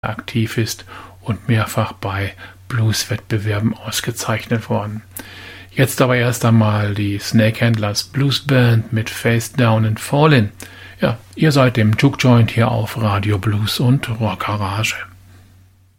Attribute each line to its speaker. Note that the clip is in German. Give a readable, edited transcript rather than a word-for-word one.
Speaker 1: aktiv ist und mehrfach bei Blues-Wettbewerben ausgezeichnet worden. Jetzt aber erst einmal die Snake Handlers Blues Band mit Face Down and Fallin'. Ja, ihr seid im Juke Joint hier auf Radio Blues und Rock Garage.